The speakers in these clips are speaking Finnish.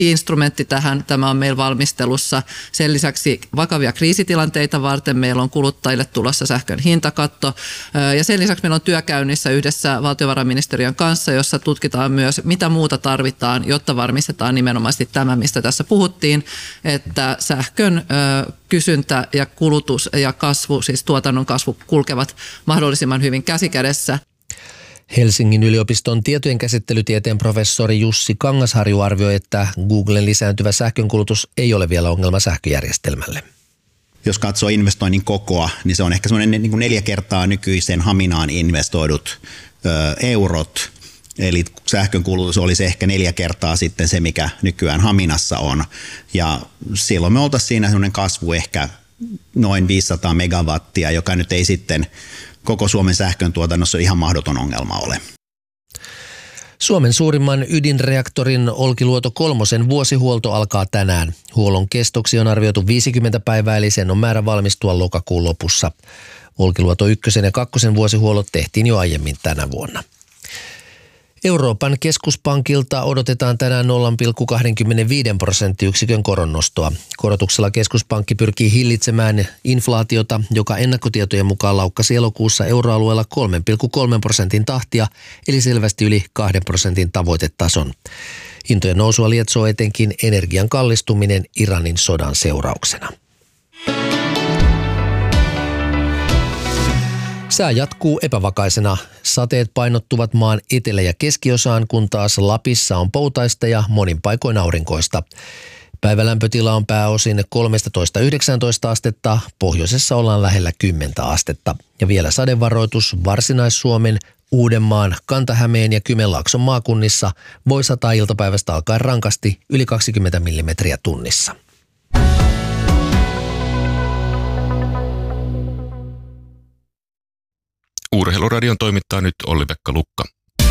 instrumentti tähän. Tämä on meillä valmistelussa. Sen lisäksi vakavia kriisitilanteita varten meillä on kuluttajille tulossa sähkön hintakatto. Ja sen lisäksi meillä on työkäynnissä yhdessä valtiovarainministeriön kanssa, jossa tutkitaan myös, mitä muuta tarvitaan, jotta varmistetaan nimenomaisesti tämä, mistä tässä puhuttiin, että sähkön kysyntä ja kulutus ja kasvu, siis tuotannon kasvu, kulkevat mahdollisimman hyvin käsikädessä. Helsingin yliopiston tietojenkäsittelytieteen professori Jussi Kangasharju arvioi, että Googlen lisääntyvä sähkönkulutus ei ole vielä ongelma sähköjärjestelmälle. Jos katsoo investoinnin kokoa, niin se on ehkä semmoinen niin kuin 4 kertaa nykyisen Haminaan investoidut eurot. Eli sähkönkulutus olisi ehkä 4 kertaa sitten se, mikä nykyään Haminassa on. Ja silloin me oltaisiin siinä semmoinen kasvu ehkä noin 500 megawattia, joka nyt ei sitten koko Suomen sähköntuotannossa ihan mahdoton ongelma ole. Suomen suurimman ydinreaktorin Olkiluoto 3 vuosihuolto alkaa tänään. Huollon kestoksi on arvioitu 50 päivää, eli sen on määrä valmistua lokakuun lopussa. Olkiluoto 1 ja 2 vuosihuollot tehtiin jo aiemmin tänä vuonna. Euroopan keskuspankilta odotetaan tänään 0,25% koronnostoa. Korotuksella keskuspankki pyrkii hillitsemään inflaatiota, joka ennakkotietojen mukaan laukkasi elokuussa euroalueella 3,3% tahtia, eli selvästi yli 2% tavoitetason. Hintojen nousua lietsoo etenkin energian kallistuminen Iranin sodan seurauksena. Sää jatkuu epävakaisena. Sateet painottuvat maan etelä- ja keskiosaan, kun taas Lapissa on poutaista ja monin paikoin aurinkoista. Päivälämpötila on pääosin 13–19 astetta, pohjoisessa ollaan lähellä 10 astetta. Ja vielä sadevaroitus Varsinais-Suomen, Uudenmaan, Kanta-Hämeen ja Kymenlaakson maakunnissa voi sataa iltapäivästä alkaen rankasti yli 20 millimetriä tunnissa. Urheiluradion toimittaa nyt Olli-Pekka Lukka.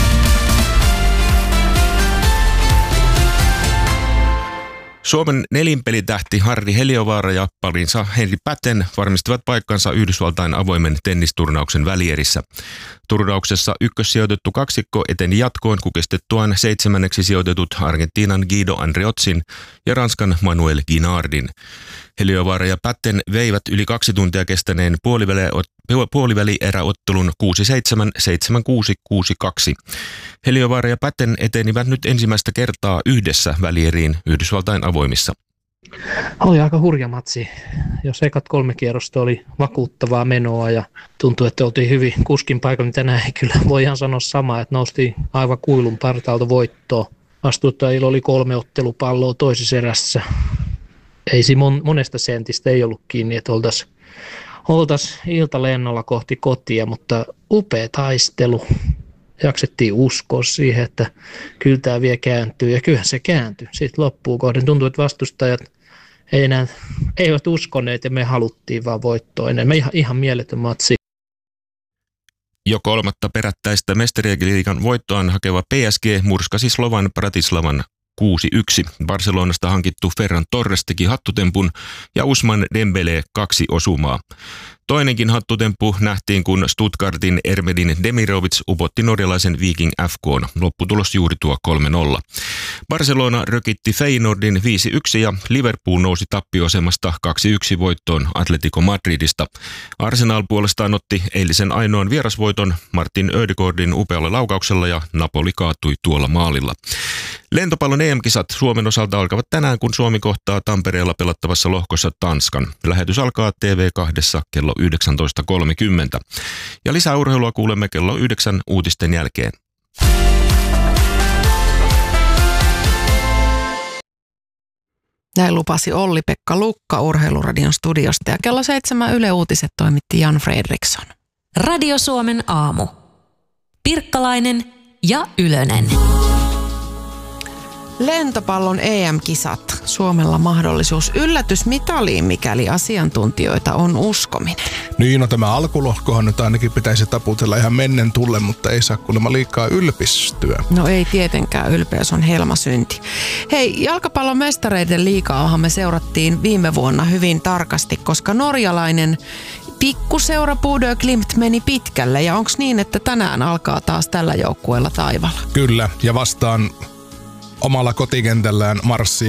Suomen nelinpelitähti Harri Heliövaara ja parinsa Henri Patten varmistivat paikkansa Yhdysvaltain avoimen tennisturnauksen välierissä. Turnauksessa ykkössijoitettu kaksikko eteni jatkoon kukistettuaan 7. sijoitetut Argentiinan Guido Andreotzin ja Ranskan Manuel Guinardin. Heliövaara ja Patten veivät yli 2 tuntia kestäneen puolivälieräottelun 6-7, 7-6, 6-2. Heliövaara ja Patten etenivät nyt ensimmäistä kertaa yhdessä välieriin Yhdysvaltain avoimissa. Oli aika hurja matsi. Jos ekat 3 kierrosta oli vakuuttavaa menoa ja tuntui, että oltiin hyvin kuskin paikalla, niin tänään ei kyllä voi ihan sanoa samaa, että noustiin aivan kuilun partaalta voittoon. Vastuuttajilla oli 3 ottelupalloa toisessa erässä. Ei siinä monesta sentistä ei ollut kiinni, että oltaisiin iltalennolla kohti kotia, mutta upea taistelu. Jaksettiin uskoa siihen, että kyllä tämä vielä kääntyy, ja kyllähän se kääntyi. Sitten loppuun kohden tuntui, että vastustajat eivät uskoneet, ja me haluttiin vaan voittoa enemmän. Ihan mieletön matsi. Jo 3. perättäistä Mestariliigan voittoaan hakeva PSG murskasi Slovan Bratislavan 6-1. Barcelonasta hankittu Ferran Torres teki hattutempun ja Ousmane Dembélé 2 osumaa. Toinenkin hattutemppu nähtiin, kun Stuttgartin Ermedin Demirovic upotti norjalaisen Viking FK:n. Lopputulos juuri tuo 3-0. Barcelona rökitti Feyenoordin 5-1 ja Liverpool nousi tappioasemasta 2-1 voittoon Atletico Madridista. Arsenal puolestaan otti eilisen ainoan vierasvoiton Martin Ödegaardin upealla laukauksella ja Napoli kaatui tuolla maalilla. Lentopallon EM-kisat Suomen osalta alkavat tänään, kun Suomi kohtaa Tampereella pelattavassa lohkossa Tanskan. Lähetys alkaa TV2 kello 19.30. Ja lisää urheilua kuulemme kello 9 uutisten jälkeen. Näin lupasi Olli-Pekka Lukka Urheiluradion studiosta ja kello 7 Yle Uutiset toimitti Jan Fredriksson. Radio Suomen aamu. Pirkkalainen ja Ylönen. Lentopallon EM-kisat. Suomella mahdollisuus yllätysmitaliin, mikäli asiantuntijoita on uskominen. Niin, no tämä alkulohkohan nyt ainakin pitäisi taputella ihan mennen tulle, mutta ei saa kuulemma liikaa ylpistyä. No ei tietenkään, ylpeys on helmasynti. Hei, jalkapallon mestareiden liigaahan me seurattiin viime vuonna hyvin tarkasti, koska norjalainen pikkuseura Bodø Glimt meni pitkälle. Ja onko niin, että tänään alkaa taas tällä joukkueella taivaalla? Kyllä, ja vastaan omalla kotikentällään marssii